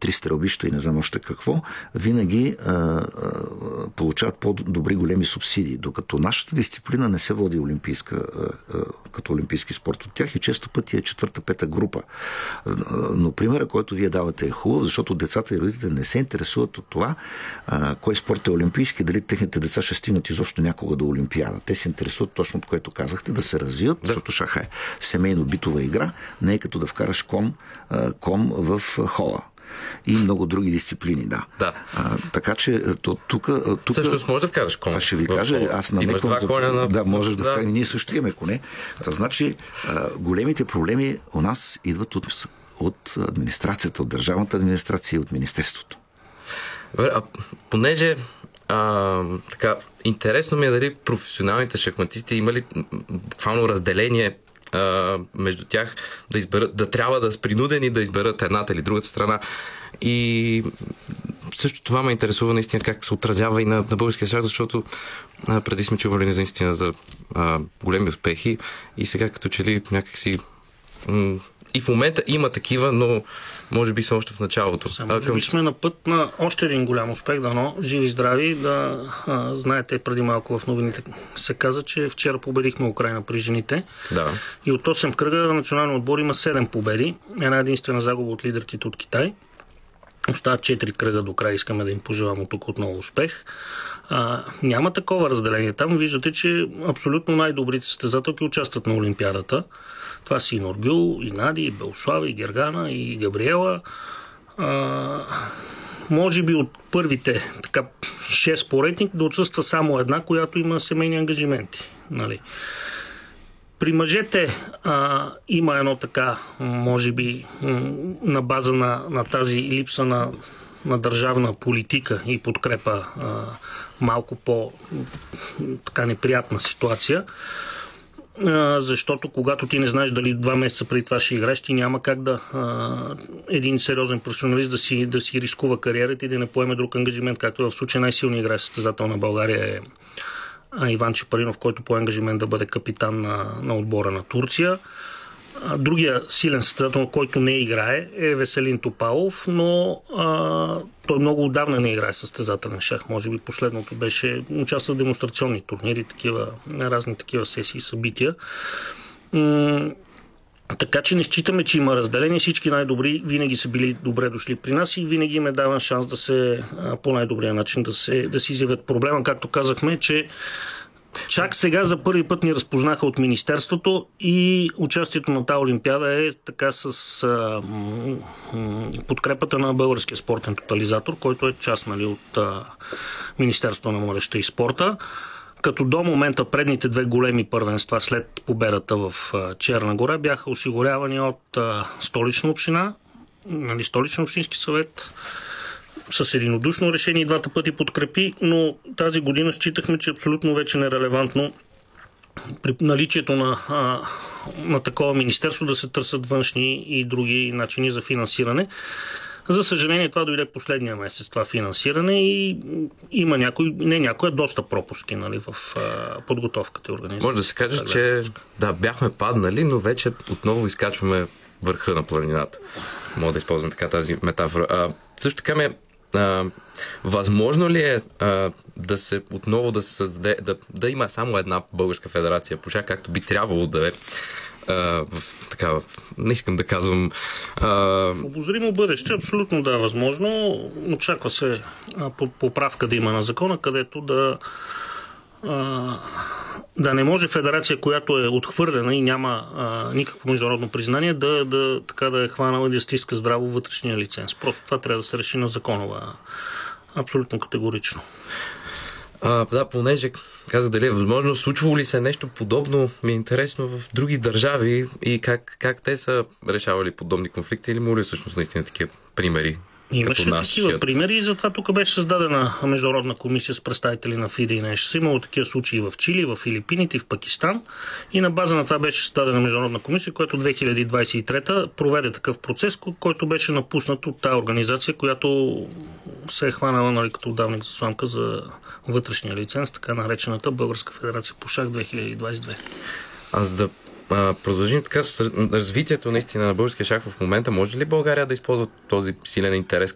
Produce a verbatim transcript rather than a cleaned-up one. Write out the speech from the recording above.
три стрелбища и не знам още какво, винаги а, а, получават по-добри големи субсидии, докато нашата дисциплина не се води олимпийска, а, а, като олимпийски спорт от тях и често пъти е четвърта-пета група. Но примерът, който вие давате е хубав, защото децата и родителите не се интересуват от това а, кой спорт е олимпийски, дали техните деца ще стигнат изобщо някога до олимпиада. Те се интересуват точно от което казахте, да се развият, да. Защото шаха е семейно-битова игра, не е като да вкараш кон, а, кон в хола. И много други дисциплини, да. да. А, така че тук... Всъщност може да вкараш кон. Аз ще ви кажа, аз намеквам за това. На... Да, можеш да, да вкараш. Ние също имаме коне. Та, значи, а, големите проблеми у нас идват от, от администрацията, от държавната администрация и от министерството. А, понеже а, така, интересно ми е дали професионалните шахматисти имали буквално разделение между тях да изберат, да трябва да са принудени да изберат едната или другата страна. И също това ме интересува наистина как се отразява и на, на българския шах, защото а, преди сме чували наистина за а, големи успехи и сега като че ли някакси м- и в момента има такива, но може би сме още в началото. Само, може би сме на път на още един голям успех, дано живи здрави, да а, знаете, преди малко в новините се каза, че вчера победихме Украйна при жените. Да. И от осем кръга националния отбор има седем победи, една единствена загуба от лидерките от Китай. Остават четири кръга до края, искаме да им пожелам от тук отново успех. А, няма такова разделение. Там виждате, че абсолютно най-добрите състезателки участват на Олимпиадата. Това са и Нургюл, и Нади, и Белослава, и Гергана, и Габриела. А, може би от първите така, шест по рейтинг да отсъства само една, която има семейни ангажименти. Нали? При мъжете а, има едно така, може би, на база на, на тази липса на, на държавна политика и подкрепа а, малко по така неприятна ситуация. Защото когато ти не знаеш дали два месеца преди това ще играеш, ти няма как да а, един сериозен професионалист да си, да си рискува кариерата и да не поеме друг ангажимент, както в случай най-силният играч състезател на България е а, Иван Чепаринов, който по ангажимент да бъде капитан на, на отбора на Турция. А, другия силен състезател, който не играе, е Веселин Топалов, но а, той много отдавна не играе състезателен шах. Може би последното беше участва в демонстрационни турнири, такива, разни такива сесии, събития. М- така че не считаме, че има разделение. Всички най-добри винаги са били добре дошли при нас и винаги им е даван шанс да се по най-добрия начин да се, да се изявят. Проблема, както казахме, че чак сега за първи път ни разпознаха от Министерството и участието на тази Олимпиада е така с а, м- подкрепата на Българския спортен тотализатор, който е част, нали, от а, Министерството на младежта и спорта. Като до момента предните две големи първенства след победата в а, Черна гора бяха осигурявани от а, Столична община, нали, Столичен общински съвет, с единодушно решение и двата пъти подкрепи, но тази година считахме, че абсолютно вече нерелевантно при наличието на, а, на такова министерство да се търсят външни и други начини за финансиране. За съжаление, това дойде последния месец, това финансиране и има някой, не някой, доста пропуски, нали, в а, подготовката и организацията. Може да се каже, че да, бяхме паднали, но вече отново изкачваме върха на планината. Мога да използвам така тази метафора. А, също така ме А, възможно ли е а, да се отново да се създаде, да, да има само една българска федерация по шах, както би трябвало да е а, в такава, не искам да казвам а... в обозримо бъдеще, абсолютно да е възможно. Очаква се а, поправка да има на закона, където да а, да не може федерация, която е отхвърлена и няма а, никакво международно признание, да, да, така да е хванала и да стиска здраво вътрешния лиценз. Просто това трябва да се реши на законова. Абсолютно категорично. А, да, понеже каза дали е възможно, случвало ли се нещо подобно, ми е интересно в други държави и как, как те са решавали подобни конфликти или му ли всъщност наистина такива примери? Имаше такива примери и затова тук беше създадена международна комисия с представители на ФИДЕ и на ЕШ. Имало такива случаи в Чили, в Филипините и в Пакистан и на база на това беше създадена международна комисия, която две хиляди двадесет и трета проведе такъв процес, който беше напуснат от тази организация, която се е хванала, нали, като отдавник за сламка за вътрешния лиценз, така наречената Българска федерация по шах две хиляди двадесет и две. Аз да А, продължим така с развитието наистина на българския шах в момента. Може ли България да използва този силен интерес